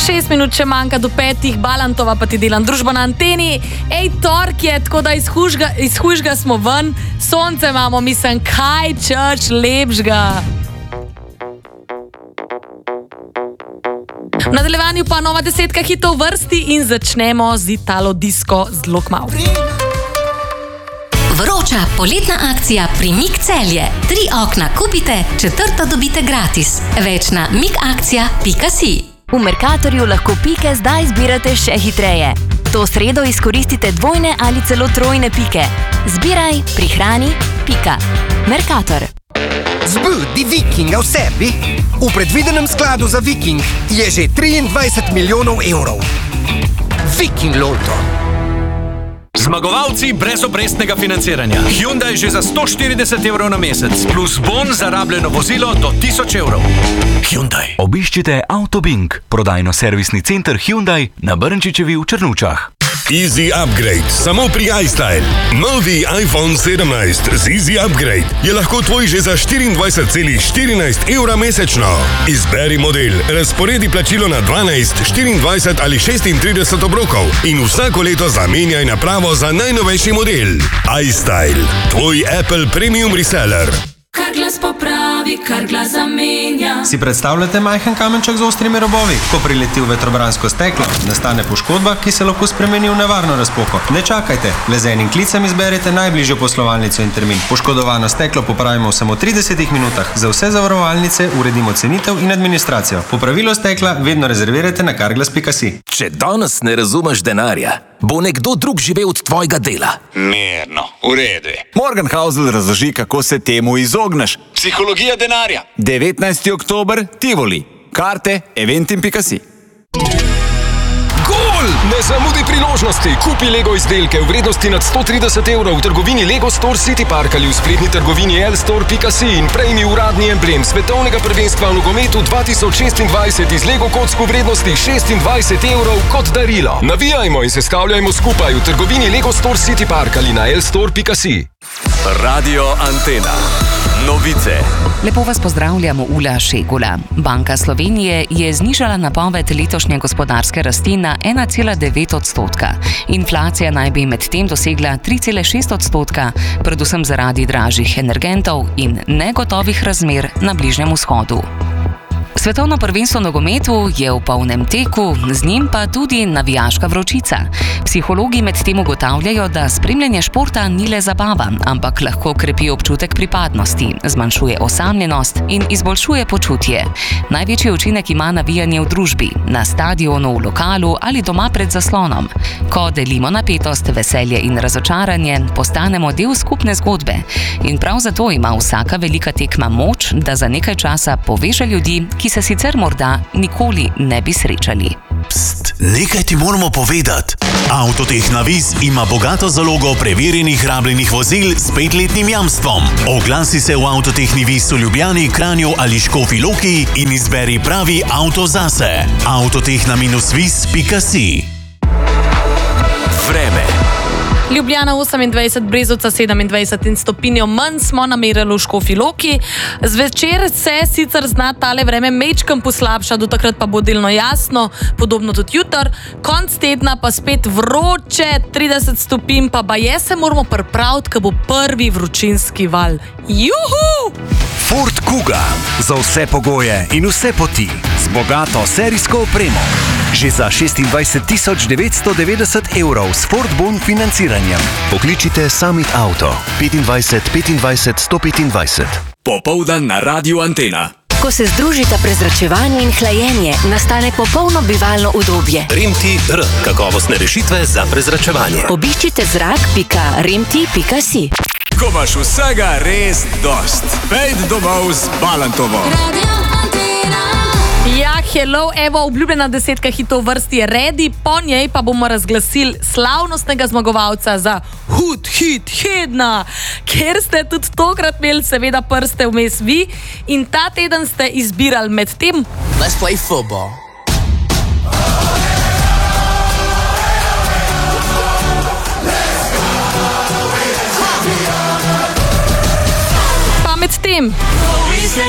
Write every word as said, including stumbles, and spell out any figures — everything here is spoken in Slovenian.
Šest minut še manjka do petih, Balantova pa ti delam družbo na anteni. Ej, tork je, tako da iz hužga, iz hužga smo ven, sonce imamo, mislim, kaj črč lepšga. V nadaljevanju pa nova desetka hitov vrsti in začnemo z Italo Disco z Lokmav. Vroča poletna akcija pri Mik Celje. Tri okna kupite, četrto dobite gratis. Več na mikakcija pika si. V Mercatorju lahko pike zdaj zbirate še hitreje. To sredo izkoristite dvojne ali celo trojne pike. Zbiraj, prihrani, pika. Mercator. Zbudi Vikinga v sebi? V predvidenem skladu za Viking je že triindvajset milijonov evrov. Viking Lotto. Zmagovalci brez obrestnega financiranja. Hyundai že za sto štirideset evrov na mesec, plus bon za rabljeno vozilo do tisoč evrov. Hyundai. Obiščite Autobink, prodajno-servisni center Hyundai na Brnčičevi v Črnučah. Easy Upgrade, samo pri iStyle. Novi iPhone sedemnajst z Easy Upgrade je lahko tvoj že za štiriindvajset celih štirinajst evra mesečno. Izberi model, razporedi plačilo na dvanajst, štiriindvajset ali šestintrideset obrokov in vsako leto zamenjaj napravo za najnovejši model. iStyle, tvoj Apple Premium Reseller. Kar glas popravi, kar glas zamenja. Si predstavljate majhen kamenček z ostrimi robovi? Ko prileti v vetrobransko steklo, nastane poškodba, ki se lahko spremeni v nevarno razpoko. Ne čakajte, le z enim klicem izberite najbližjo poslovalnico in termin. Poškodovano steklo popravimo v samo tridesetih minutah. Za vse zavarovalnice uredimo cenitev in administracijo. Popravilo stekla vedno rezervirajte na karglas pika si. Če danes ne razumeš denarja, bo nekdo drug živel od tvojega dela. Mirno, v redu. Morgan Housel razloži, kako se temu izogneš. Psihologija denarja. devetnajsti oktober, Tivoli. Karte eventim pika si. Gol! Ne zamudi priložnosti. Kupi Lego izdelke v vrednosti nad sto trideset evrov v trgovini Lego Store City Park ali v spletni trgovini el store pika si in prejmi uradni emblem svetovnega prvenstva v nogometu dva tisoč šestindvajset iz Lego kock v vrednosti šestindvajset evrov kot darilo. Navijajmo in se stavljajmo skupaj v trgovini Lego Store City Park ali na el store pika si. Radio Antena. Novice. Lepo vas pozdravljamo, Ula Šegula. Banka Slovenije je znižala napoved letošnje gospodarske rasti na ena cela devet odstotka. Inflacija naj bi medtem dosegla tri cele šest odstotka, predvsem zaradi dražjih energentov in negotovih razmer na Bližnjem vzhodu. Svetovno prvenstvo v nogometu je v polnem teku, z njim pa tudi navijaška vročica. Psihologi medtem ugotavljajo, da spremljanje športa ni le zabava, ampak lahko krepi občutek pripadnosti, zmanjšuje osamljenost in izboljšuje počutje. Največji učinek ima navijanje v družbi, na stadionu, v lokalu ali doma pred zaslonom. Ko delimo napetost, veselje in razočaranje, postanemo del skupne zgodbe. In prav zato ima vsaka velika tekma moč, da za nekaj časa poveže ljudi, ki se sicer morda nikoli ne bi srečali. Pst, nekaj ti moramo povedati. Avtotehna Viz ima bogato zalogo preverjenih rabljenih vozil s petletnim jamstvom. Oglasi se v Avtotehni Viz v Ljubljani, Kranju ali Škofji Loki in izberi pravi avto zase. avtotehna viz pika si. Vreme. Ljubljana osemindvajset, Brezovica sedemindvajset in stopinjo manj smo namerili v Škofji Loki. Zvečer se sicer zna tale vreme mečkam poslabša, do takrat pa bo delno jasno, podobno tudi jutr. Konc tedna pa spet vroče, trideset stopinj, pa baje se moramo pripraviti, ko bo prvi vročinski val. Juhu! Ford Kuga. Za vse pogoje in vse poti. Z bogato serijsko opremo. Že za šestindvajset tisoč devetsto devetdeset evrov s Ford Bon financiranjem. Pokličite Summit Auto petindvajset petindvajset sto petindvajset. Popoldan na Radio Antena. Ko se združita prezračevanje in hlajenje, nastane popolno bivalno udobje. Remti R. Kakovostne rešitve za prezračevanje. Obiščite zrak pika remti pika si. Ko imaš vsega res dost, pejdi domov z Balantovo. Ja, hello, evo, obljubljena desetka hitov vrsti je ready, po njej pa bomo razglasili slavnostnega zmagovalca za Hud Hit Tedna, ker ste tudi tokrat imeli seveda prste vmes vi in ta teden ste izbirali med tem. Let's play football. Pa med tem.